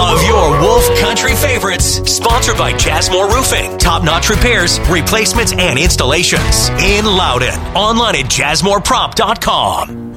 of your Wolf Country favorites. Sponsored by Jasmore Roofing. Top-notch repairs, replacements, and installations. In Loudon. Online at jasmoreprop.com.